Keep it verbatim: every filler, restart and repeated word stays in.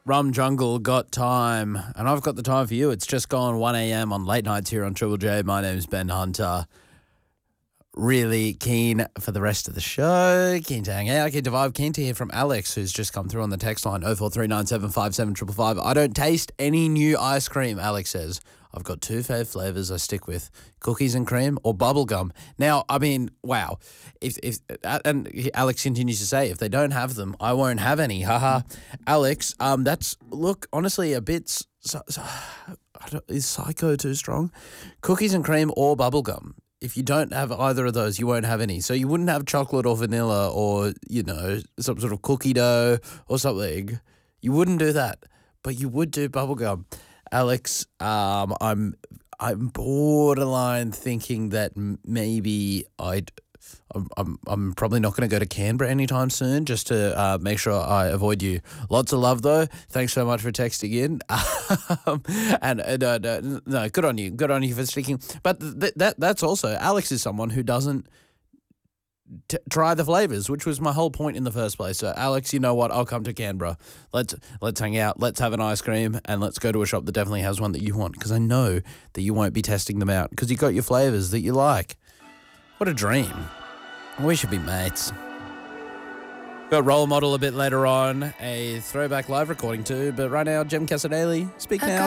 Rum Jungle got time, and I've got the time for you. It's just gone one a.m. on late nights here on Triple J. My name's Ben Hunter. Really keen for the rest of the show, keen to hang out, keen to vibe, keen to hear from Alex, who's just come through on the text line, oh four three nine seven five seven five five five. I don't taste any new ice cream, Alex says. I've got two fave flavours I stick with, cookies and cream or bubblegum. Now, I mean, wow. If if And Alex continues to say, if they don't have them, I won't have any. Haha. Alex, um, that's, look, honestly, a bit, so, so, I don't, is psycho too strong? Cookies and cream or bubblegum. If you don't have either of those, you won't have any. So you wouldn't have chocolate or vanilla or, you know, some sort of cookie dough or something. You wouldn't do that, but you would do bubblegum. Alex, um, I'm I'm borderline thinking that m- maybe I'd I'm I'm, I'm probably not going to go to Canberra anytime soon, just to uh, make sure I avoid you. Lots of love though. Thanks so much for texting in. um, and uh, no, no, no, good on you. Good on you for sticking. But th- that that's also, Alex is someone who doesn't T- try the flavours, which was my whole point in the first place. So, Alex, you know what? I'll come to Canberra. Let's let's hang out. Let's have an ice cream, and let's go to a shop that definitely has one that you want, because I know that you won't be testing them out because you got your flavours that you like. What a dream. We should be mates. Got Role Model a bit later on, a throwback live recording too, but right now, Jem Casadeli, speak now.